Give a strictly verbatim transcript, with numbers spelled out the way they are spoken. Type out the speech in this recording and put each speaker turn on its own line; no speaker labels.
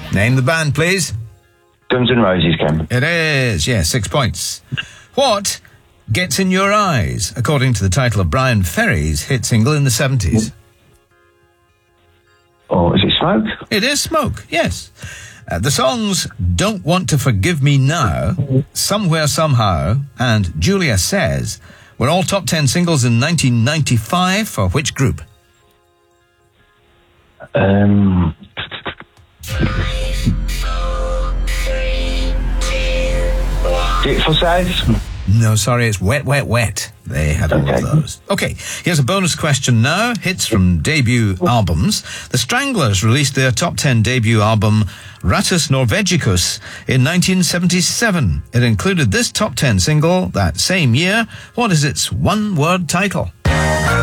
Name the band, please.
Guns N' Roses, Cameron.
It is, yes, six points. What gets in your eyes, according to the title of Brian Ferry's hit single in the seventies?
Oh, is it Smoke?
It is Smoke, yes. Uh, the songs Don't Want to Forgive Me Now, Somewhere Somehow, and Julia Says were all top ten singles in nineteen ninety-five for which group?
Um... Dick for Size?
No, sorry, it's Wet, Wet, Wet. They had all
Okay.
of those. Okay, here's a bonus question now. Hits from debut albums. The Stranglers released their top ten debut album, Ratus Norvegicus, in nineteen seventy-seven. It included this top ten single that same year. What is its one-word title?